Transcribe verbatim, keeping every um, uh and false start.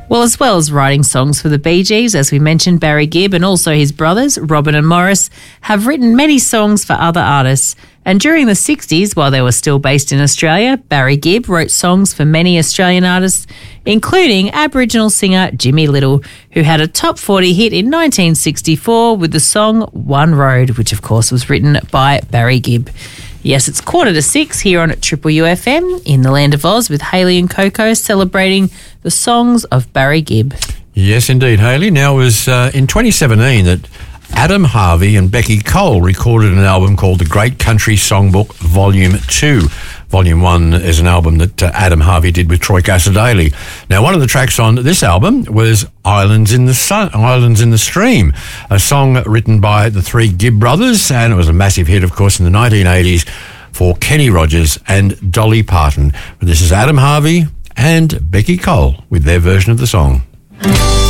Well, as well as writing songs for the Bee Gees, as we mentioned, Barry Gibb and also his brothers, Robin and Morris, have written many songs for other artists. And during the sixties, while they were still based in Australia, Barry Gibb wrote songs for many Australian artists, including Aboriginal singer Jimmy Little, who had a top forty hit in nineteen sixty-four with the song One Road, which of course was written by Barry Gibb. Yes, it's quarter to six here on Triple U F M in the Land of Oz with Hayley and Coco celebrating the songs of Barry Gibb. Yes, indeed, Hayley. Now, it was uh, in twenty seventeen that Adam Harvey and Becky Cole recorded an album called The Great Country Songbook Volume two. Volume one is an album that uh, Adam Harvey did with Troy Cassar-Daley. Now, one of the tracks on this album was Islands in the Sun, Islands in the Stream, a song written by the three Gibb brothers, and it was a massive hit, of course, in the nineteen eighties for Kenny Rogers and Dolly Parton. But this is Adam Harvey and Becky Cole with their version of the song.